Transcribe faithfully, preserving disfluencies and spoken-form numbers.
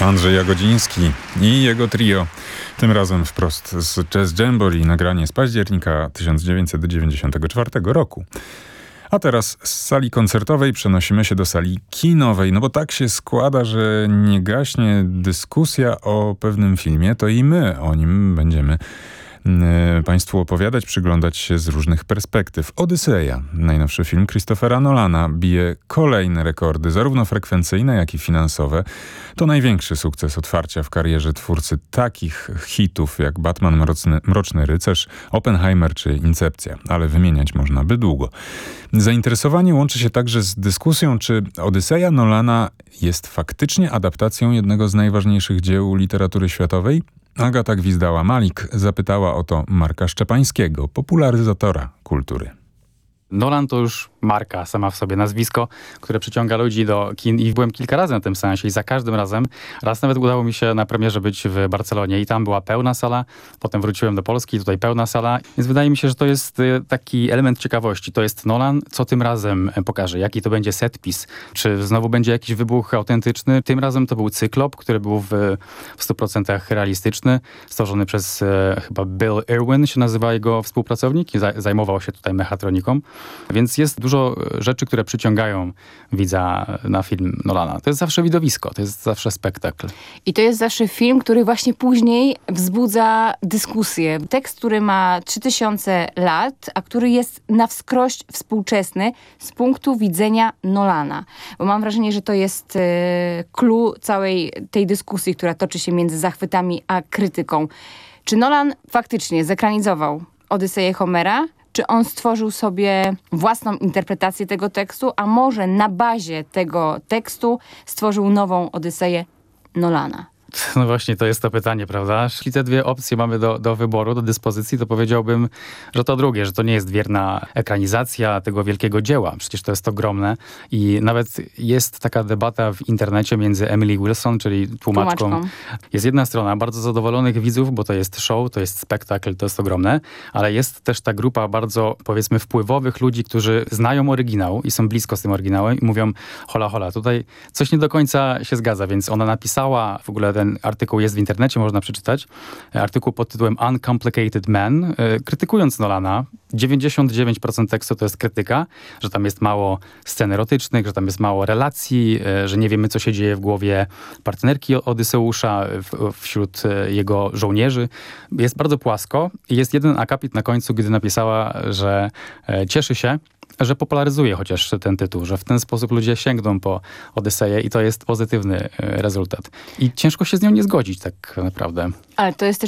Andrzej Jagodziński i jego trio. Tym razem wprost z Jazz Jamboree, nagranie z października tysiąc dziewięćset dziewięćdziesiątego czwartego roku. A teraz z sali koncertowej przenosimy się do sali kinowej, no bo tak się składa, że nie gaśnie dyskusja o pewnym filmie, to i my o nim będziemy Państwu opowiadać, przyglądać się z różnych perspektyw. Odyseja, najnowszy film Christophera Nolana, bije kolejne rekordy, zarówno frekwencyjne, jak i finansowe. To największy sukces otwarcia w karierze twórcy takich hitów jak Batman, Mroczny, Mroczny Rycerz, Oppenheimer czy Incepcja, ale wymieniać można by długo. Zainteresowanie łączy się także z dyskusją, czy Odyseja Nolana jest faktycznie adaptacją jednego z najważniejszych dzieł literatury światowej? Agata Gwizdała-Malik zapytała o to Marka Szczepańskiego, popularyzatora kultury. Nolan to już marka sama w sobie, nazwisko, które przyciąga ludzi do kin i byłem kilka razy na tym seansie i za każdym razem, raz nawet udało mi się na premierze być w Barcelonie i tam była pełna sala, potem wróciłem do Polski, tutaj pełna sala, więc wydaje mi się, że to jest taki element ciekawości. To jest Nolan, co tym razem pokaże, jaki to będzie setpis, czy znowu będzie jakiś wybuch autentyczny. Tym razem to był Cyklop, który był w, w stu procentach realistyczny, stworzony przez e, chyba Bill Irwin się nazywa jego współpracownik i za, zajmował się tutaj mechatroniką. Więc jest dużo rzeczy, które przyciągają widza na film Nolana. To jest zawsze widowisko, to jest zawsze spektakl. I to jest zawsze film, który właśnie później wzbudza dyskusję. Tekst, który ma trzy tysiące lat, a który jest na wskroś współczesny z punktu widzenia Nolana. Bo mam wrażenie, że to jest e, clue całej tej dyskusji, która toczy się między zachwytami a krytyką. Czy Nolan faktycznie zekranizował Odyseję Homera? Czy on stworzył sobie własną interpretację tego tekstu, a może na bazie tego tekstu stworzył nową Odyseję Nolana? No właśnie, to jest to pytanie, prawda? Jeśli te dwie opcje mamy do, do wyboru, do dyspozycji, to powiedziałbym, że to drugie, że to nie jest wierna ekranizacja tego wielkiego dzieła. Przecież to jest ogromne i nawet jest taka debata w internecie między Emily Wilson, czyli tłumaczką. Tłumaczką. Jest jedna strona bardzo zadowolonych widzów, bo to jest show, to jest spektakl, to jest ogromne, ale jest też ta grupa bardzo, powiedzmy, wpływowych ludzi, którzy znają oryginał i są blisko z tym oryginałem i mówią, hola, hola, tutaj coś nie do końca się zgadza, więc ona napisała w ogóle ten Ten artykuł jest w internecie, można przeczytać. Artykuł pod tytułem Uncomplicated Man, krytykując Nolana. dziewięćdziesiąt dziewięć procent tekstu to jest krytyka, że tam jest mało scen erotycznych, że tam jest mało relacji, że nie wiemy, co się dzieje w głowie partnerki Odyseusza wśród jego żołnierzy. Jest bardzo płasko i jest jeden akapit na końcu, gdy napisała, że cieszy się, że popularyzuje chociaż ten tytuł, że w ten sposób ludzie sięgną po Odyseję i to jest pozytywny rezultat. I ciężko się z nią nie zgodzić tak naprawdę. Ale to jest też